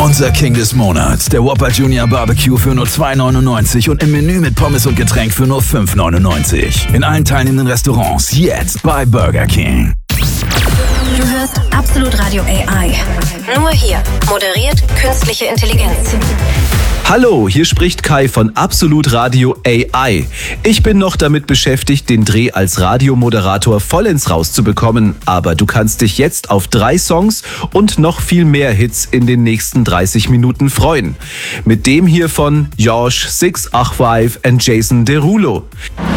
Unser King des Monats, der Whopper Junior Barbecue für nur $2,99 und im Menü mit Pommes und Getränk für nur $5,99. In allen teilnehmenden Restaurants jetzt bei Burger King. Du hörst Absolut Radio AI. Nur hier moderiert künstliche Intelligenz. Hallo, hier spricht Kai von Absolut Radio AI. Ich bin noch damit beschäftigt, den Dreh als Radiomoderator vollends rauszubekommen, aber du kannst dich jetzt auf 3 Songs und noch viel mehr Hits in den nächsten 30 Minuten freuen. Mit dem hier von Josh, 685 und Jason Derulo.